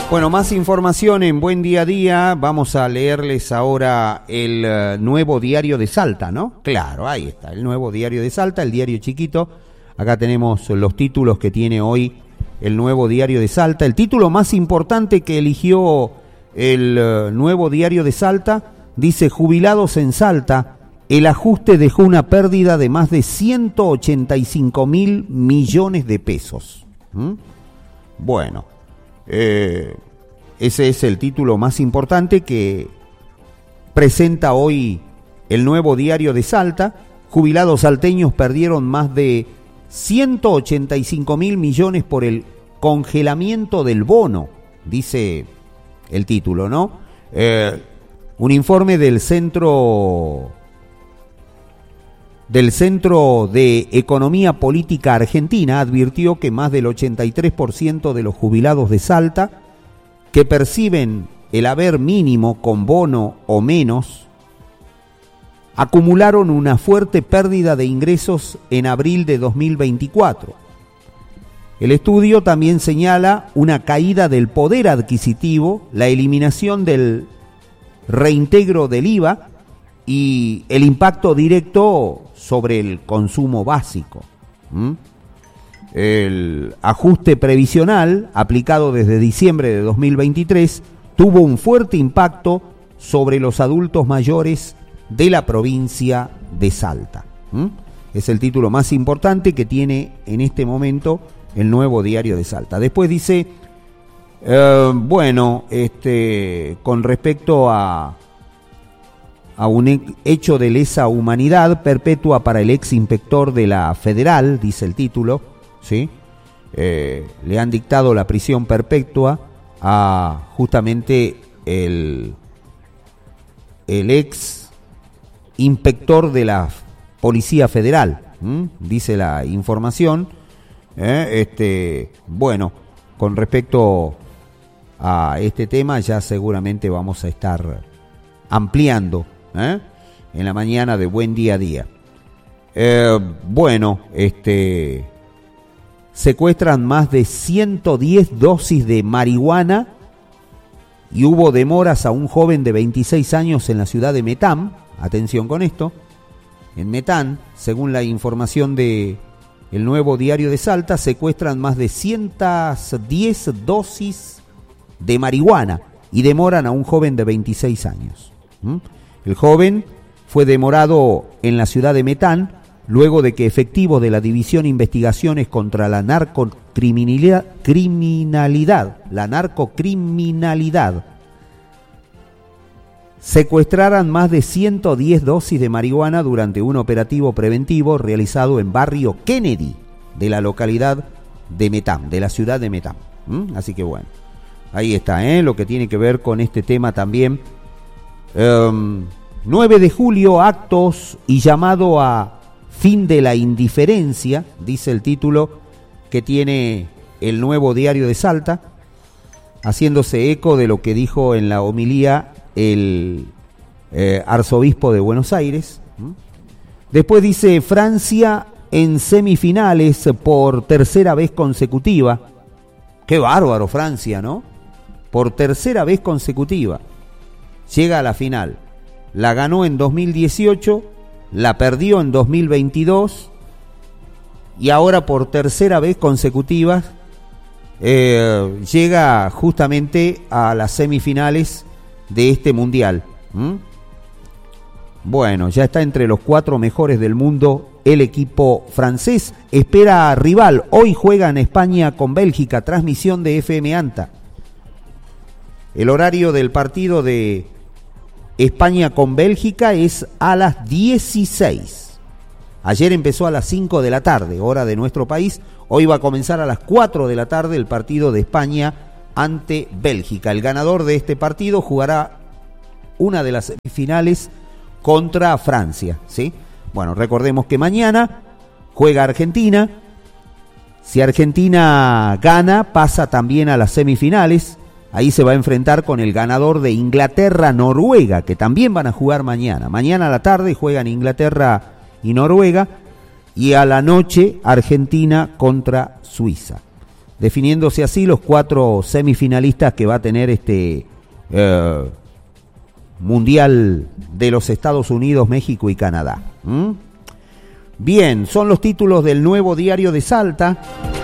Bueno, más información en Buen Día a Día. Vamos a leerles ahora el Nuevo Diario de Salta, ¿no? Claro, ahí está, el Nuevo Diario de Salta, el diario chiquito. Acá tenemos los títulos que tiene hoy el Nuevo Diario de Salta. El título más importante que eligió el Nuevo Diario de Salta dice: jubilados en Salta, el ajuste dejó una pérdida de más de 185.000 millones de pesos. Bueno, ese es el título más importante que presenta hoy el Nuevo Diario de Salta. Jubilados salteños perdieron más de 185.000 millones por el congelamiento del bono, dice el título, ¿no? Un informe del Centro de Economía Política Argentina advirtió que más del 83% de los jubilados de Salta que perciben el haber mínimo con bono o menos acumularon una fuerte pérdida de ingresos en abril de 2024. El estudio también señala una caída del poder adquisitivo, la eliminación del reintegro del IVA y el impacto directo sobre el consumo básico. El ajuste previsional, aplicado desde diciembre de 2023, tuvo un fuerte impacto sobre los adultos mayores de la provincia de Salta. Es el título más importante que tiene en este momento el Nuevo Diario de Salta. Después dice, con respecto a un hecho de lesa humanidad perpetua para el ex inspector de la Federal, dice el título, ¿sí? Le han dictado la prisión perpetua a justamente el ex inspector de la Policía Federal, dice la información. Bueno, con respecto a este tema ya seguramente vamos a estar ampliando en la mañana de Buen Día a Día. Secuestran más de 110 dosis de marihuana y hubo demoras a un joven de 26 años en la ciudad de Metán. Atención con esto. En Metán, según la información de el Nuevo Diario de Salta, secuestran más de 110 dosis de marihuana y demoran a un joven de 26 años. El joven fue demorado en la ciudad de Metán luego de que efectivos de la División de Investigaciones contra la Narcocriminalidad, secuestraran más de 110 dosis de marihuana durante un operativo preventivo realizado en barrio Kennedy de la localidad de Metán, de la ciudad de Metán. Así que bueno, ahí está, lo que tiene que ver con este tema también. 9 de julio, actos y llamado a fin de la indiferencia, dice el título que tiene el Nuevo Diario de Salta, haciéndose eco de lo que dijo en la homilía el arzobispo de Buenos Aires. Después dice: Francia en semifinales por tercera vez consecutiva. Qué bárbaro Francia, ¿no? Por tercera vez consecutiva. Llega a la final. La ganó en 2018, la perdió en 2022 y ahora por tercera vez consecutiva llega justamente a las semifinales de este mundial. Bueno, ya está entre los 4 mejores del mundo el equipo francés. Espera a rival. Hoy juega en España con Bélgica. Transmisión de FM Anta. El horario del partido de España con Bélgica es a las 16. Ayer empezó a las 5 de la tarde, hora de nuestro país. Hoy va a comenzar a las 4 de la tarde el partido de España ante Bélgica. El ganador de este partido jugará una de las semifinales contra Francia, ¿sí? Bueno, recordemos que mañana juega Argentina. Si Argentina gana, pasa también a las semifinales. Ahí se va a enfrentar con el ganador de Inglaterra-Noruega, que también van a jugar mañana. Mañana a la tarde juegan Inglaterra y Noruega, y a la noche Argentina contra Suiza. definiéndose así los 4 semifinalistas que va a tener este Mundial de los Estados Unidos, México y Canadá. Bien, son los títulos del Nuevo Diario de Salta.